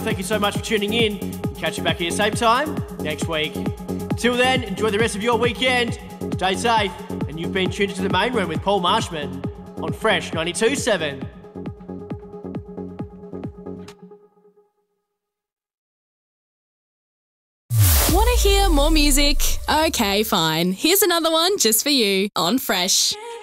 Thank you so much for tuning in. Catch you back here same time next week. Till then, enjoy the rest of your weekend. Stay safe. And you've been tuned into The Main Room with Paul Marshman on Fresh 92.7. Want to hear more music? Okay, fine. Here's another one just for you on Fresh.